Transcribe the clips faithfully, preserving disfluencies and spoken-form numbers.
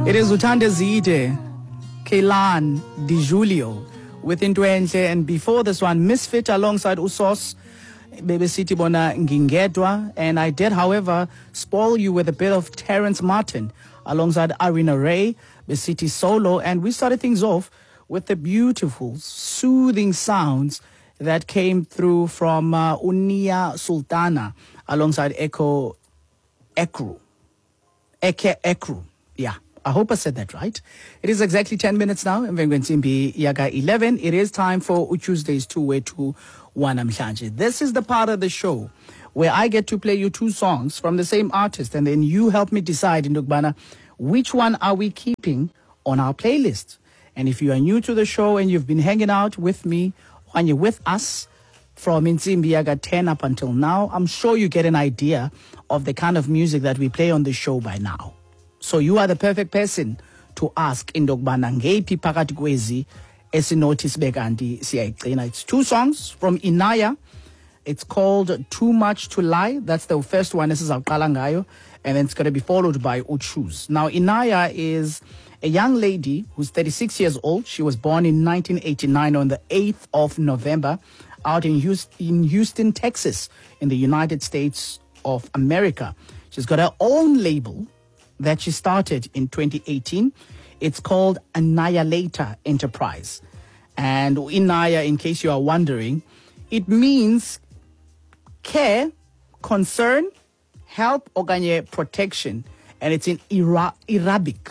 It is Uthande Zide, Kailan Di Julio with Intwenhle, and before this one, Misfit alongside Usos, Baby City Bona Ngingedwa, and I did, however, spoil you with a bit of Terrence Martin alongside Arina Ray, the City Solo, and we started things off with the beautiful, soothing sounds that came through from uh, Unia Sultana alongside Echo Ekru. Eke Ekru, yeah. I hope I said that right. It is exactly ten minutes now. Yaga eleven. It is time for Tuesday's two-way to one Namhlanje. This is the part of the show where I get to play you two songs from the same artist, and then you help me decide in Dugbana which one are we keeping on our playlist. And if you are new to the show and you've been hanging out with me, when you're with us from Inzimbi Yaga ten up until now, I'm sure you get an idea of the kind of music that we play on the show by now. So you are the perfect person to ask in Dogbana ngephi phakathi kwezi esinothi sibe kanti siyayigcina. It's two songs from Inaya. It's called Too Much to Lie. That's the first one. This is Awqala Ngayo. And then it's going to be followed by Uchus. Now, Inaya is a young lady who's thirty-six years old. She was born in nineteen eighty-nine on the eighth of November out in Houston, in Houston, Texas, in the United States of America. She's got her own label that she started in twenty eighteen. It's called Annihilator Enterprise. And Inaya, in case you are wondering, it means care, concern, help, okanye protection. And it's in Ira- Arabic.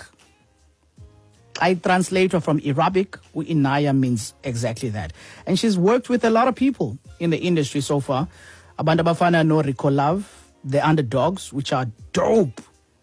I translate her from Arabic. Inaya means exactly that. And she's worked with a lot of people in the industry so far. Abantu Bafana no Rico Love, The Underdogs, which are dope.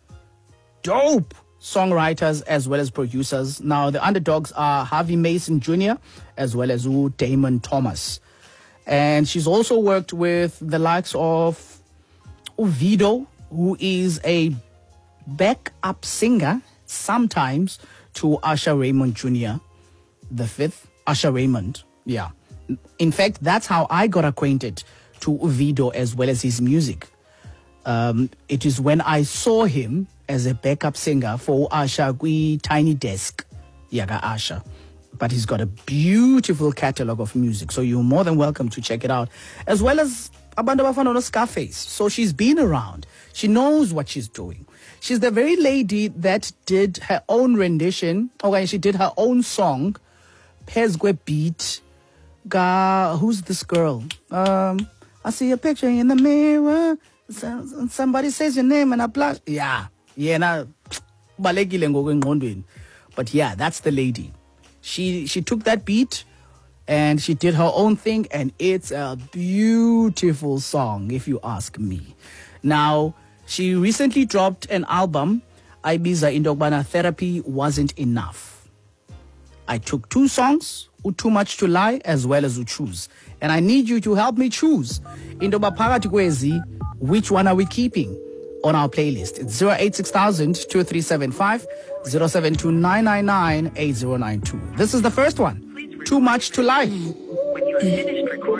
Dope songwriters as well as producers. Now, the Underdogs are Harvey Mason Junior as well as U Damon Thomas. And she's also worked with the likes of Uvido, who is a backup singer sometimes to Usher Raymond Junior the fifth. Usher Raymond, yeah. In fact, that's how I got acquainted to Uvido as well as his music. Um, it is when I saw him as a backup singer for Usher Gui Tiny Desk, Yaga Usher. But he's got a beautiful catalog of music, so you're more than welcome to check it out. As well as Abantu Bafana no Scarface. So she's been around. She knows what she's doing. She's the very lady that did her own rendition, or she did her own song, Pezgwe Beat. Ga, who's this girl? Um, I see a picture in the mirror. Somebody says your name and I blush. Yeah. Yeah, na balekile ngokwenqondweni. But yeah, that's the lady. She she took that beat and she did her own thing, and it's a beautiful song, if you ask me. Now, she recently dropped an album, Ibiza Indokbana Therapy Wasn't Enough. I took two songs, Too Much to Lie as well as Uchus. And I need you to help me choose. Indoba phakathi kwezi, which one are we keeping on our playlist? It's zero eight six thousand, two three seven five, zero seven two nine nine nine, eight zero nine two. This is the first one, Too Much to Lie. When you're finished